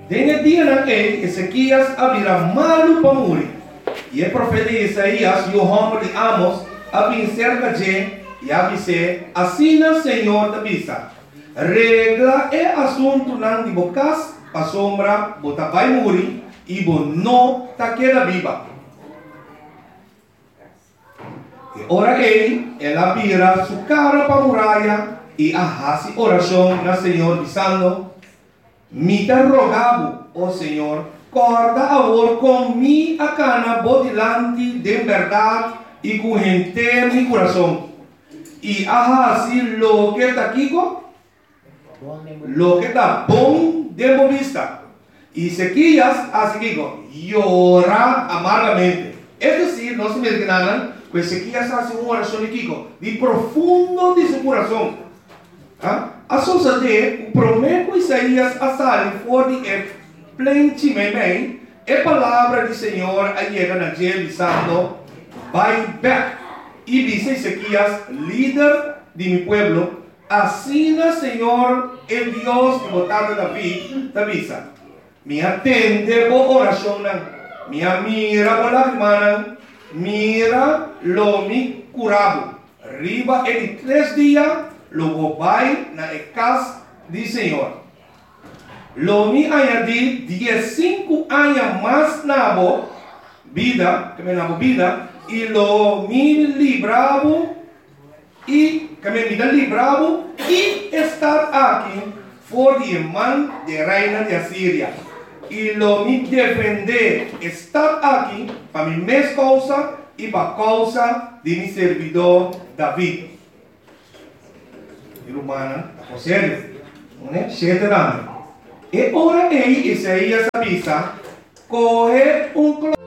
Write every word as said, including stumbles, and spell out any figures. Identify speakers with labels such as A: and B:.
A: Dentro dia na que Ezequias abrirá malu para morrer. E o profeta Isaías e o homem de Amos abrim cerca de e avise assim o Senhor da vista. Regla é assunto não de bocas a sombra bota vai morrer e bo não tá queda viva. E ora ele ela vira sua cara para a muralha e arrasa oração na Senhor dizendo: me te rogavo, ó Senhor, corda agora com mi a cana bodilante de verdade e com gente mi coração. E arrasa lo que está aqui, lo que está bom de vista. E Ezequias assim llora amargamente. É decir, nós me imaginamos que Ezequias faz uma oração aqui, de profundo de seu coração. Ah? A sociedade promete Isaías a sair fora de plenamente a palavra do Senhor a chegar na gel dizendo: vai back. E diz Ezequias, líder de meu pueblo, assim o Senhor, el Dios que botado David, David, me atende por oração, me mira por lágrimas, mira lo me curado. Riba em três dias, logo vai na casa do Senhor. Lo me añadi dieciséis anos mais na vida, que me na vida, e lo me libravo e que me me libravo e estar aqui for de mão de reina de Assíria. E lo me defender estar aqui para mi mesma causa e para a causa de mi servidor David. E humana, a sério, não é? Sete anos. E ora ele, Isaías avisa, corre um